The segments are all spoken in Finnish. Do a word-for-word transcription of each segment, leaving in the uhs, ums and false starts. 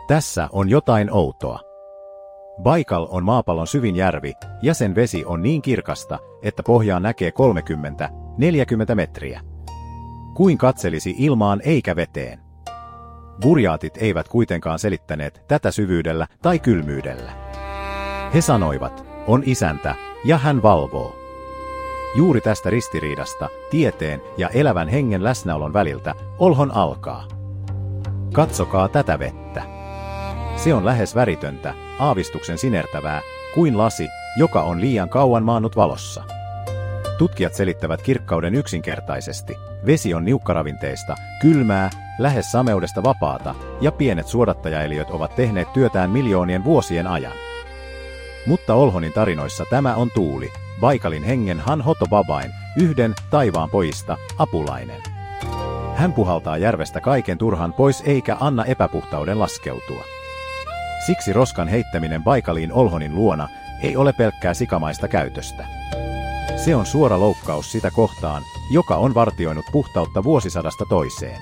Tässä on jotain outoa. Baikal on maapallon syvin järvi, ja sen vesi on niin kirkasta, että pohjaan näkee kolmekymmentä neljäkymmentä metriä. Kuin katselisi ilmaan eikä veteen. Burjaatit eivät kuitenkaan selittäneet tätä syvyydellä tai kylmyydellä. He sanoivat, on isäntä, ja hän valvoo. Juuri tästä ristiriidasta, tieteen ja elävän hengen läsnäolon väliltä, Olhon alkaa. Katsokaa tätä vettä. Se on lähes väritöntä, aavistuksen sinertävää, kuin lasi, joka on liian kauan maannut valossa. Tutkijat selittävät kirkkauden yksinkertaisesti. Vesi on niukkaravinteista, kylmää, lähes sameudesta vapaata, ja pienet suodattajaeliöt ovat tehneet työtään miljoonien vuosien ajan. Mutta Olhonin tarinoissa tämä on tuuli, Baikalin hengen Han Hoto-Babain, yhden taivaan pojista, apulainen. Hän puhaltaa järvestä kaiken turhan pois eikä anna epäpuhtauden laskeutua. Siksi roskan heittäminen Baikaliin Olhonin luona ei ole pelkkää sikamaista käytöstä. Se on suora loukkaus sitä kohtaan, joka on vartioinut puhtautta vuosisadasta toiseen.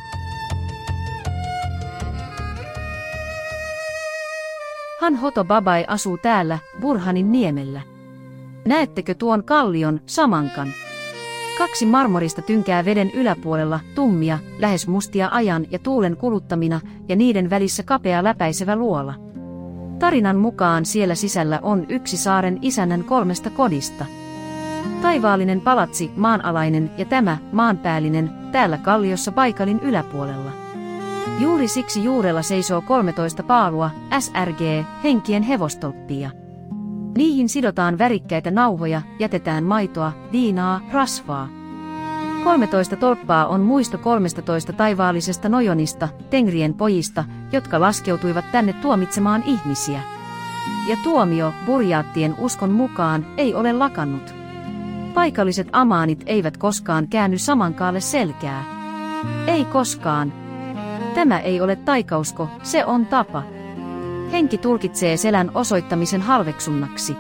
Han Hoto-Babai asuu täällä, Burhanin niemellä. Näettekö tuon kallion, Samankan? Kaksi marmorista tynkää veden yläpuolella, tummia, lähes mustia ajan ja tuulen kuluttamina, ja niiden välissä kapea läpäisevä luola. Tarinan mukaan siellä sisällä on yksi saaren isännän kolmesta kodista. Taivaallinen palatsi, maanalainen ja tämä, maanpäällinen, täällä kalliossa Baikalin yläpuolella. Juuri siksi juurella seisoo kolmetoista paalua, S R G, henkien hevostolppia. Niihin sidotaan värikkäitä nauhoja, jätetään maitoa, viinaa, rasvaa. kolmetoista tolppaa on muisto kolmestatoista taivaallisesta Nojonista, Tengrien pojista, jotka laskeutuivat tänne tuomitsemaan ihmisiä. Ja tuomio, burjaattien uskon mukaan, ei ole lakannut. Paikalliset amaanit eivät koskaan käänny Samankaalle selkää. Ei koskaan. Tämä ei ole taikausko, se on tapa. Henki tulkitsee selän osoittamisen halveksunnaksi.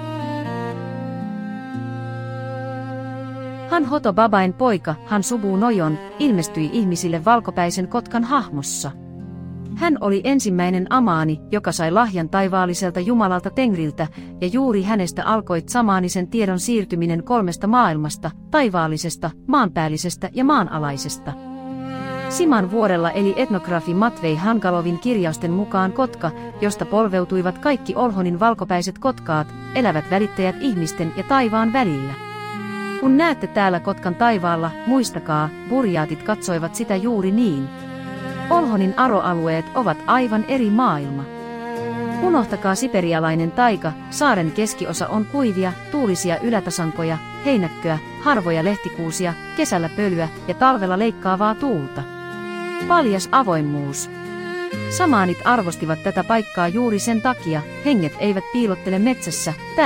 Han Hoto-Babain poika, Han Subu Nojon, ilmestyi ihmisille valkopäisen kotkan hahmossa. Hän oli ensimmäinen amaani, joka sai lahjan taivaalliselta jumalalta Tengriltä, ja juuri hänestä alkoi samaanisen tiedon siirtyminen kolmesta maailmasta, taivaallisesta, maanpäällisestä ja maanalaisesta. Siman vuorella eli etnografi Matvei Hankalovin kirjausten mukaan kotka, josta polveutuivat kaikki Olhonin valkopäiset kotkaat, elävät välittäjät ihmisten ja taivaan välillä. Kun näette täällä kotkan taivaalla, muistakaa, burjaatit katsoivat sitä juuri niin. Olhonin aroalueet ovat aivan eri maailma. Unohtakaa siperialainen taika, saaren keskiosa on kuivia, tuulisia ylätasankoja, heinäkköä, harvoja lehtikuusia, kesällä pölyä ja talvella leikkaavaa tuulta. Paljas avoimuus. Samaanit arvostivat tätä paikkaa juuri sen takia, henget eivät piilottele metsässä,